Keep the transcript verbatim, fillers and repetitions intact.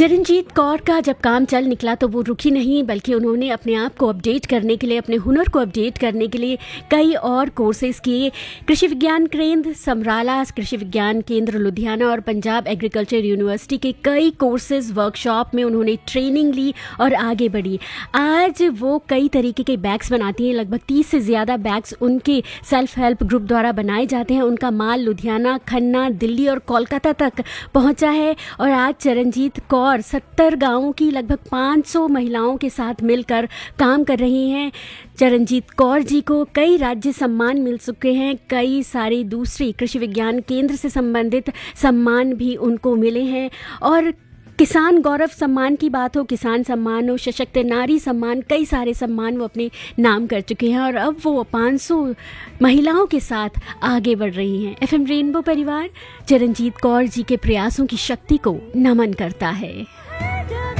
चरणजीत कौर का जब काम चल निकला तो वो रुकी नहीं, बल्कि उन्होंने अपने आप को अपडेट करने के लिए, अपने हुनर को अपडेट करने के लिए कई और कोर्सेज किए। कृषि विज्ञान केंद्र समराला, कृषि विज्ञान केंद्र लुधियाना और पंजाब एग्रीकल्चर यूनिवर्सिटी के कई कोर्सेज, वर्कशॉप में उन्होंने ट्रेनिंग ली और आगे बढ़ी। आज वो कई तरीके के बैग्स बनाती हैं। लगभग तीस से ज़्यादा बैग्स उनके सेल्फ हेल्प ग्रुप द्वारा बनाए जाते हैं। उनका माल लुधियाना, खन्ना, दिल्ली और कोलकाता तक पहुंचा है। और आज चरणजीत कौर सत्तर गांवों की लगभग पाँच सौ महिलाओं के साथ मिलकर काम कर रही हैं। चरणजीत कौर जी को कई राज्य सम्मान मिल चुके हैं। कई सारे दूसरी कृषि विज्ञान केंद्र से संबंधित सम्मान भी उनको मिले हैं। और किसान गौरव सम्मान की बात हो, किसान सम्मान हो, सशक्त नारी सम्मान, कई सारे सम्मान वो अपने नाम कर चुके हैं। और अब वो पाँच सौ महिलाओं के साथ आगे बढ़ रही हैं। एफएम रेनबो परिवार चरणजीत कौर जी के प्रयासों की शक्ति को नमन करता है।